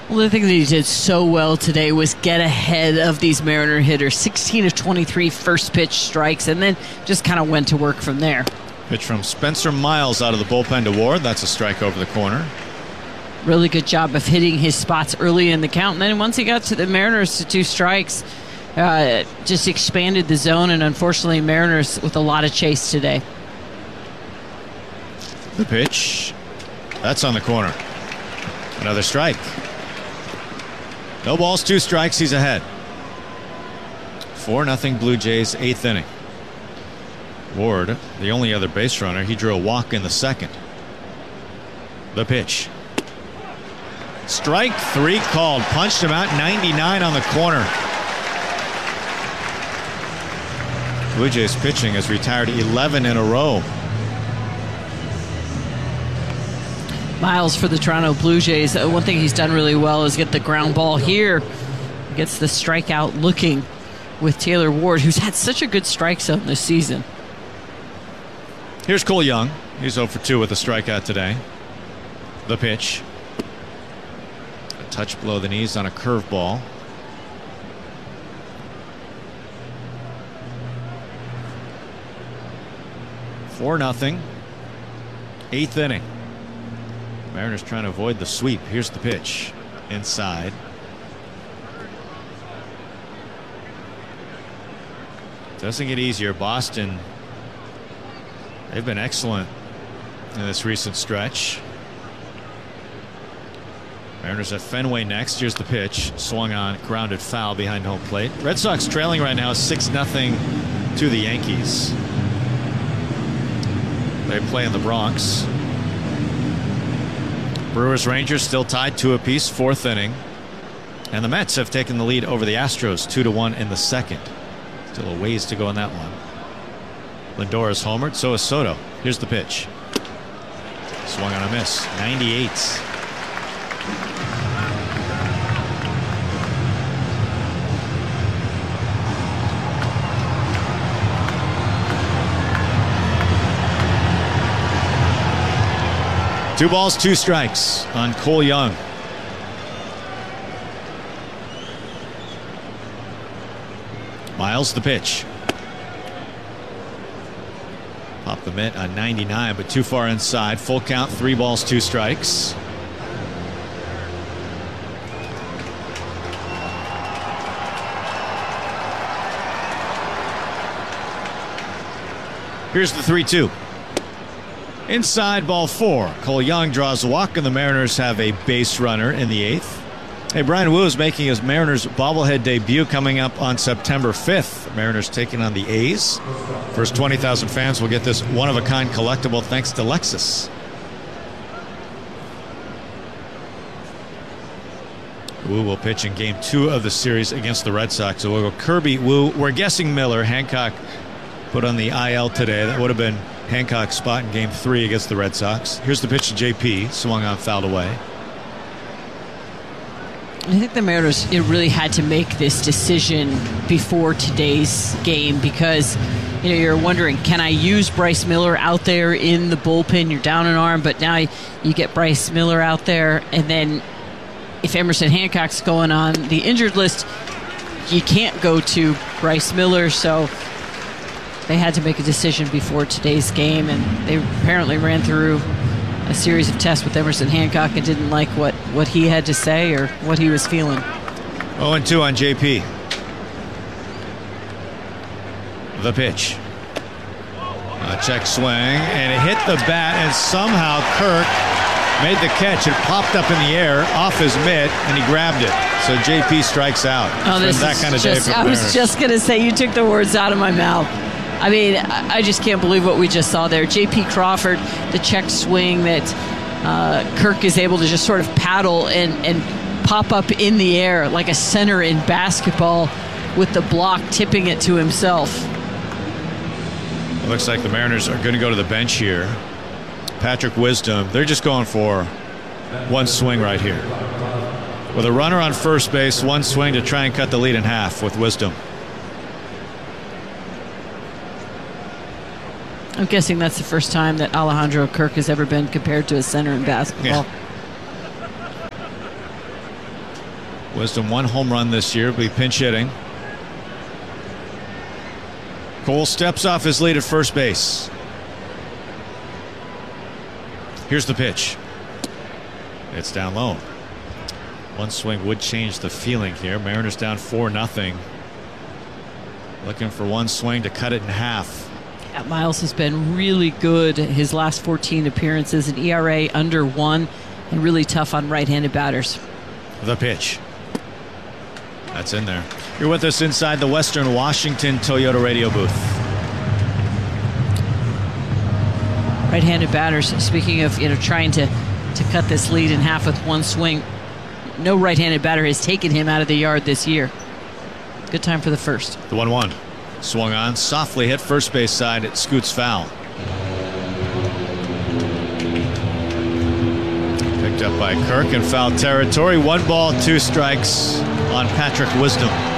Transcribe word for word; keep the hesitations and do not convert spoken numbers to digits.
Well, the thing that he did so well today was get ahead of these Mariner hitters. sixteen of twenty-three first pitch strikes, and then just kind of went to work from there. Pitch from Spencer Miles out of the bullpen to Ward. That's a strike over the corner. Really good job of hitting his spots early in the count. And then once he got to the Mariners to two strikes, uh, just expanded the zone. And unfortunately, Mariners with a lot of chase today. The pitch. That's on the corner. Another strike. No balls, two strikes. He's ahead. four nothing Blue Jays, eighth inning. Ward, the only other base runner, he drew a walk in the second. The pitch. Strike three called. Punched him out. ninety-nine on the corner. Blue Jays pitching has retired eleven in a row. Miles for the Toronto Blue Jays. Uh, one thing he's done really well is get the ground ball here. Gets the strikeout looking with Taylor Ward, who's had such a good strike zone this season. Here's Cole Young. He's oh for two with a strikeout today. The pitch. A touch below the knees on a curveball. four nothing. Eighth inning. Mariners trying to avoid the sweep. Here's the pitch. Inside. Doesn't get easier. Boston, they've been excellent in this recent stretch. Mariners at Fenway next. Here's the pitch. Swung on, grounded foul behind home plate. Red Sox trailing right now six nothing to the Yankees. They play in the Bronx. Brewers Rangers still tied two apiece, fourth inning. And the Mets have taken the lead over the Astros two to one in the second. Still a ways to go in that one. Lindor is homered, so is Soto. Here's the pitch. Swung on a miss. ninety-eight. Two balls, two strikes on Cole Young. Miles the pitch. Pop the mitt on ninety-nine, but too far inside. Full count, three balls, two strikes. Here's the three two. Inside, ball four. Cole Young draws a walk, and the Mariners have a base runner in the eighth. Hey, Brian Wu is making his Mariners bobblehead debut coming up on September fifth. Mariners taking on the A's. First twenty thousand fans will get this one-of-a-kind collectible thanks to Lexus. Wu will pitch in game two of the series against the Red Sox. So we'll go Kirby, Wu. We're guessing Miller. Hancock put on the I L today. That would have been Hancock's spot in game three against the Red Sox. Here's the pitch to J P. Swung on, fouled away. I think the Mariners it really had to make this decision before today's game because you know you're wondering, can I use Bryce Miller out there in the bullpen? You're down an arm, but now you get Bryce Miller out there, and then if Emerson Hancock's going on the injured list, you can't go to Bryce Miller, so they had to make a decision before today's game, and they apparently ran through a series of tests with Emerson Hancock and didn't like what, what he had to say or what he was feeling. oh and two on J P. The pitch. A check swing, and it hit the bat, and somehow Kirk made the catch. It popped up in the air off his mitt, and he grabbed it. So J P strikes out. Oh, this that is kind of just, day for I the was Mariners. just going to say, you took the words out of my mouth. I mean, I just can't believe what we just saw there. J P Crawford, the check swing that uh, Kirk is able to just sort of paddle and, and pop up in the air like a center in basketball with the block tipping it to himself. It looks like the Mariners are going to go to the bench here. Patrick Wisdom, they're just going for one swing right here. With a runner on first base, one swing to try and cut the lead in half with Wisdom. I'm guessing that's the first time that Alejandro Kirk has ever been compared to a center in basketball. Yeah. Wisdom one home run this year, be pinch hitting. Cole steps off his lead at first base. Here's the pitch. It's down low. One swing would change the feeling here. Mariners down four nothing. Looking for one swing to cut it in half. Yeah, Miles has been really good his last fourteen appearances, an E R A under one, and really tough on right-handed batters. The pitch. That's in there. You're with us inside the Western Washington Toyota radio booth. Right-handed batters, speaking of, you know, trying to, to cut this lead in half with one swing, no right-handed batter has taken him out of the yard this year. Good time for the first. The one one. Swung on, softly hit first base side. It scoots foul. Picked up by Kirk in foul territory. One ball, two strikes on Patrick Wisdom.